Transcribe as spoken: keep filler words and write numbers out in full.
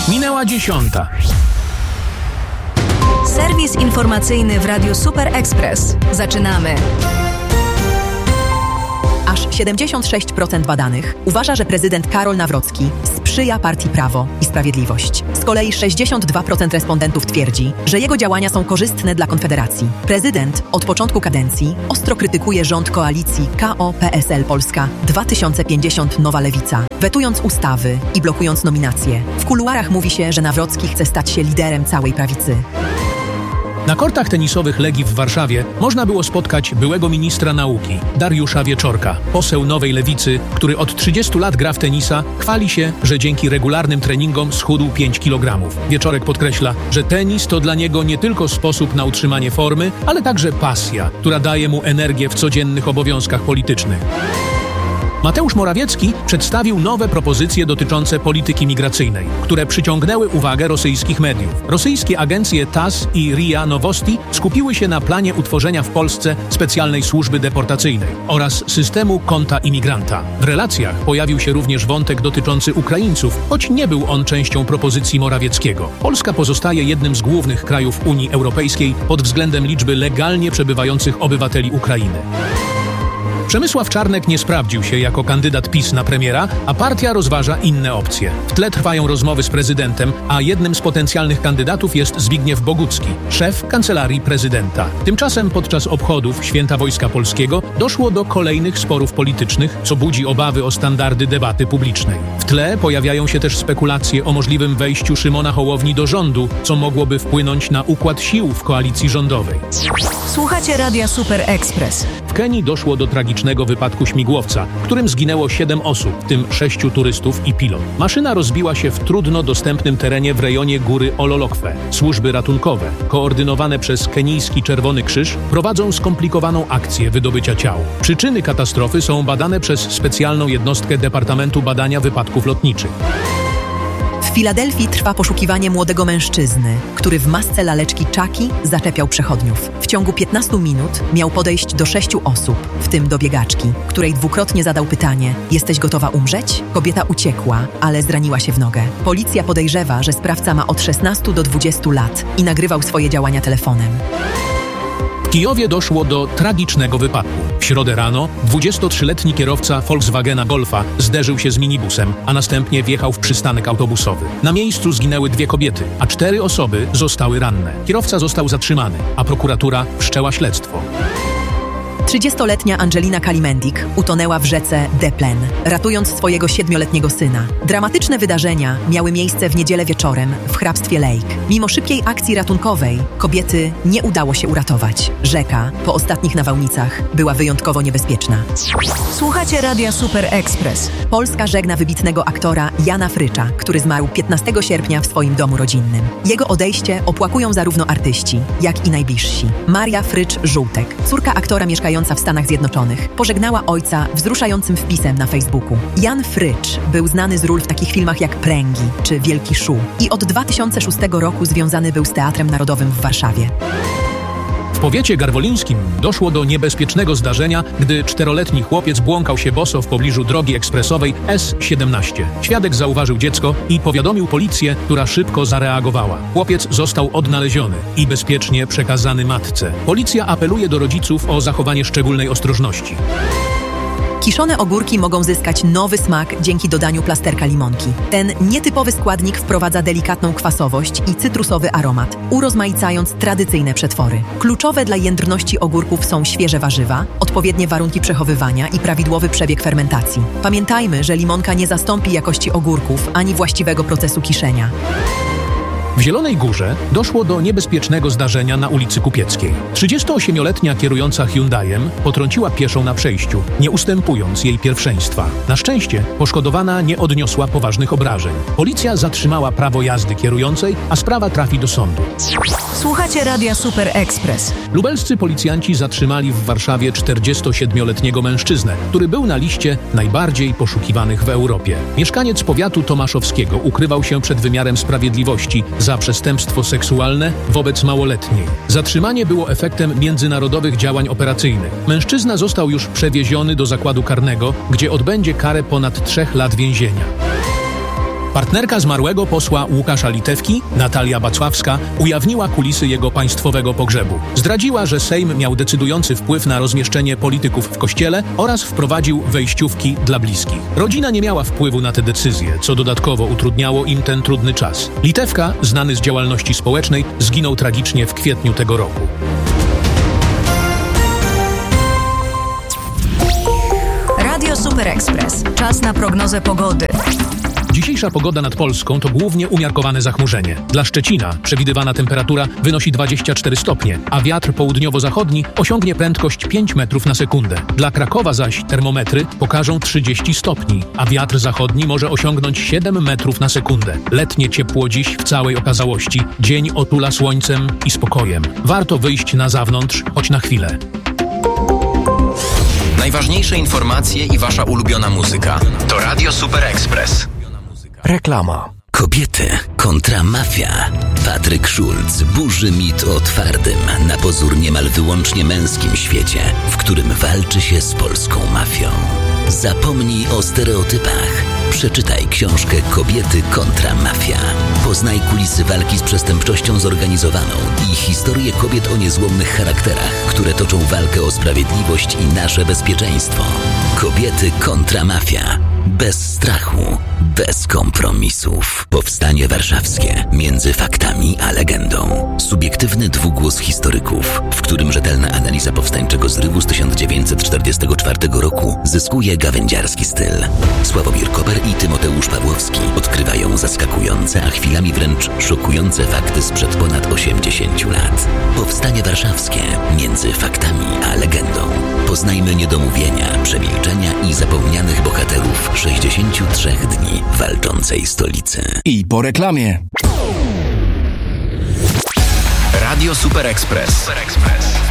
Minęła dziesiąta. Serwis informacyjny w Radiu Super Express. Zaczynamy. Aż siedemdziesiąt sześć procent badanych uważa, że prezydent Karol Nawrocki sprzyja partii Prawo i Sprawiedliwość. Z kolei sześćdziesiąt dwa procent respondentów twierdzi, że jego działania są korzystne dla Konfederacji. Prezydent od początku kadencji ostro krytykuje rząd koalicji K O P S L Polska dwa tysiące pięćdziesiąt Nowa Lewica, wetując ustawy i blokując nominacje. W kuluarach mówi się, że Nawrocki chce stać się liderem całej prawicy. Na kortach tenisowych Legii w Warszawie można było spotkać byłego ministra nauki, Dariusza Wieczorka. Poseł Nowej Lewicy, który od trzydziestu lat gra w tenisa, chwali się, że dzięki regularnym treningom schudł pięć kilogramów. Wieczorek podkreśla, że tenis to dla niego nie tylko sposób na utrzymanie formy, ale także pasja, która daje mu energię w codziennych obowiązkach politycznych. Mateusz Morawiecki przedstawił nowe propozycje dotyczące polityki migracyjnej, które przyciągnęły uwagę rosyjskich mediów. Rosyjskie agencje T A S S i R I A Novosti skupiły się na planie utworzenia w Polsce specjalnej służby deportacyjnej oraz systemu konta imigranta. W relacjach pojawił się również wątek dotyczący Ukraińców, choć nie był on częścią propozycji Morawieckiego. Polska pozostaje jednym z głównych krajów Unii Europejskiej pod względem liczby legalnie przebywających obywateli Ukrainy. Przemysław Czarnek nie sprawdził się jako kandydat PiS na premiera, a partia rozważa inne opcje. W tle trwają rozmowy z prezydentem, a jednym z potencjalnych kandydatów jest Zbigniew Bogucki, szef Kancelarii Prezydenta. Tymczasem podczas obchodów Święta Wojska Polskiego doszło do kolejnych sporów politycznych, co budzi obawy o standardy debaty publicznej. W tle pojawiają się też spekulacje o możliwym wejściu Szymona Hołowni do rządu, co mogłoby wpłynąć na układ sił w koalicji rządowej. Słuchacie Radia Super Express. W Kenii doszło do tragicznego wypadku śmigłowca, w którym zginęło siedem osób, w tym sześciu turystów i pilot. Maszyna rozbiła się w trudno dostępnym terenie w rejonie góry Ololokwe. Służby ratunkowe, koordynowane przez kenijski Czerwony Krzyż, prowadzą skomplikowaną akcję wydobycia ciał. Przyczyny katastrofy są badane przez specjalną jednostkę Departamentu Badania Wypadków Lotniczych. W Filadelfii trwa poszukiwanie młodego mężczyzny, który w masce laleczki Chucky zaczepiał przechodniów. W ciągu piętnastu minut miał podejść do sześciu osób, w tym do biegaczki, której dwukrotnie zadał pytanie: jesteś gotowa umrzeć? Kobieta uciekła, ale zraniła się w nogę. Policja podejrzewa, że sprawca ma od szesnastu do dwudziestu lat i nagrywał swoje działania telefonem. W Kijowie doszło do tragicznego wypadku. W środę rano dwudziestotrzyletni kierowca Volkswagena Golfa zderzył się z minibusem, a następnie wjechał w przystanek autobusowy. Na miejscu zginęły dwie kobiety, a cztery osoby zostały ranne. Kierowca został zatrzymany, a prokuratura wszczęła śledztwo. trzydziestoletnia Angelina Kalimendik utonęła w rzece Deplen, ratując swojego siedmioletniego syna. Dramatyczne wydarzenia miały miejsce w niedzielę wieczorem w hrabstwie Lake. Mimo szybkiej akcji ratunkowej kobiety nie udało się uratować. Rzeka po ostatnich nawałnicach była wyjątkowo niebezpieczna. Słuchacie Radia Super Express. Polska żegna wybitnego aktora Jana Frycza, który zmarł piętnastego sierpnia w swoim domu rodzinnym. Jego odejście opłakują zarówno artyści, jak i najbliżsi. Maria Frycz-Żółtek, córka aktora mieszkająca w Stanach Zjednoczonych, pożegnała ojca wzruszającym wpisem na Facebooku. Jan Frycz był znany z ról w takich filmach jak Pręgi czy Wielki Szu i od dwa tysiące szóstego roku związany był z Teatrem Narodowym w Warszawie. W powiecie garwolińskim doszło do niebezpiecznego zdarzenia, gdy czteroletni chłopiec błąkał się boso w pobliżu drogi ekspresowej S siedemnaście. Świadek zauważył dziecko i powiadomił policję, która szybko zareagowała. Chłopiec został odnaleziony i bezpiecznie przekazany matce. Policja apeluje do rodziców o zachowanie szczególnej ostrożności. Kiszone ogórki mogą zyskać nowy smak dzięki dodaniu plasterka limonki. Ten nietypowy składnik wprowadza delikatną kwasowość i cytrusowy aromat, urozmaicając tradycyjne przetwory. Kluczowe dla jędrności ogórków są świeże warzywa, odpowiednie warunki przechowywania i prawidłowy przebieg fermentacji. Pamiętajmy, że limonka nie zastąpi jakości ogórków ani właściwego procesu kiszenia. W Zielonej Górze doszło do niebezpiecznego zdarzenia na ulicy Kupieckiej. trzydziestoośmioletnia kierująca Hyundaiem potrąciła pieszą na przejściu, nie ustępując jej pierwszeństwa. Na szczęście poszkodowana nie odniosła poważnych obrażeń. Policja zatrzymała prawo jazdy kierującej, a sprawa trafi do sądu. Słuchacie Radia Super Express. Lubelscy policjanci zatrzymali w Warszawie czterdziestosiedmioletniego mężczyznę, który był na liście najbardziej poszukiwanych w Europie. Mieszkaniec powiatu tomaszowskiego ukrywał się przed wymiarem sprawiedliwości za przestępstwo seksualne wobec małoletniej. Zatrzymanie było efektem międzynarodowych działań operacyjnych. Mężczyzna został już przewieziony do zakładu karnego, gdzie odbędzie karę ponad trzech lat więzienia. Partnerka zmarłego posła Łukasza Litewki, Natalia Bacławska, ujawniła kulisy jego państwowego pogrzebu. Zdradziła, że Sejm miał decydujący wpływ na rozmieszczenie polityków w kościele oraz wprowadził wejściówki dla bliskich. Rodzina nie miała wpływu na te decyzje, co dodatkowo utrudniało im ten trudny czas. Litewka, znany z działalności społecznej, zginął tragicznie w kwietniu tego roku. Radio Super Express. Czas na prognozę pogody. Dzisiejsza pogoda nad Polską to głównie umiarkowane zachmurzenie. Dla Szczecina przewidywana temperatura wynosi dwadzieścia cztery stopnie, a wiatr południowo-zachodni osiągnie prędkość pięć metrów na sekundę. Dla Krakowa zaś termometry pokażą trzydzieści stopni, a wiatr zachodni może osiągnąć siedem metrów na sekundę. Letnie ciepło dziś w całej okazałości. Dzień otula słońcem i spokojem. Warto wyjść na zewnątrz, choć na chwilę. Najważniejsze informacje i wasza ulubiona muzyka to Radio Super Express. Reklama. Kobiety kontra mafia. Patryk Schulz burzy mit o twardym, na pozór niemal wyłącznie męskim świecie, w którym walczy się z polską mafią. Zapomnij o stereotypach. Przeczytaj książkę Kobiety kontra mafia. Poznaj kulisy walki z przestępczością zorganizowaną i historię kobiet o niezłomnych charakterach, które toczą walkę o sprawiedliwość i nasze bezpieczeństwo. Kobiety kontra mafia. Bez strachu, bez kompromisów. Powstanie warszawskie. Między faktami a legendą. Subiektywny dwugłos historyków, w którym rzetelna analiza powstańczego zrywu z tysiąc dziewięćset czterdziestego czwartego roku zyskuje gawędziarski styl. Sławomir Koper i Tymoteusz Pawłowski odkrywają zaskakujące, a chwilami wręcz szokujące fakty sprzed ponad osiemdziesięciu lat. Powstanie warszawskie. Między faktami a legendą. Poznajmy niedomówienia, przemilczenia i zapomnianych bohaterów sześćdziesięciu trzech dni walczącej stolicy. I po reklamie. Radio Super Express. Super Express.